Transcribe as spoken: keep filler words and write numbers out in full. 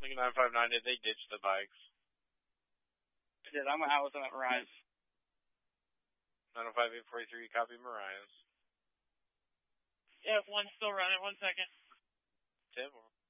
Lincoln nine five nine, did they ditch the bikes? I did. I'm out with them at Mariah's. nine oh five eight four three, copy Mariah's. Yeah, one's still running. One second. ten more.